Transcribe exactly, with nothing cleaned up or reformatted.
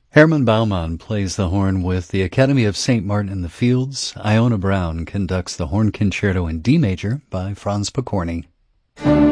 Herman Baumann plays the horn with the Academy of Saint Martin in the Fields. Iona Brown conducts the horn concerto in D major by Franz Pokorny.